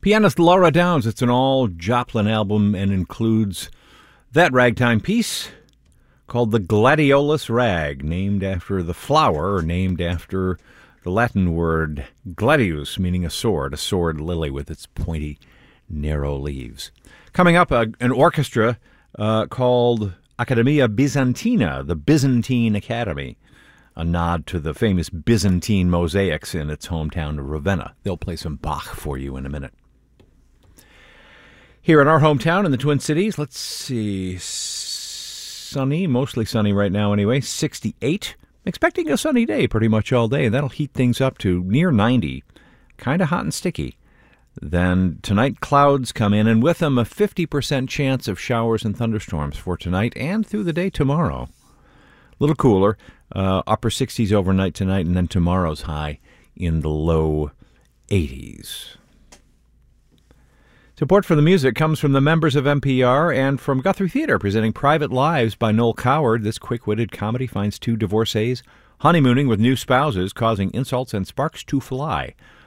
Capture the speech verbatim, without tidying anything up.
Pianist Laura Downs. It's an all Joplin album and includes that ragtime piece called the Gladiolus Rag, named after the flower, or named after the Latin word gladius, meaning a sword, a sword lily with its pointy, narrow leaves. Coming up, uh, an orchestra uh, called Accademia Bizantina, the Byzantine Academy, a nod to the famous Byzantine mosaics in its hometown of Ravenna. They'll play some Bach for you in a minute. Here in our hometown in the Twin Cities, let's see, sunny, mostly sunny right now anyway, sixty-eight. Expecting a sunny day pretty much all day. That'll heat things up to near ninety. Kind of hot and sticky. Then tonight clouds come in, and with them a fifty percent chance of showers and thunderstorms for tonight and through the day tomorrow. A little cooler, uh, upper sixties overnight tonight, and then tomorrow's high in the low eighties. Support for the music comes from the members of N P R and from Guthrie Theater, presenting Private Lives by Noel Coward. This quick-witted comedy finds two divorcees honeymooning with new spouses, causing insults and sparks to fly.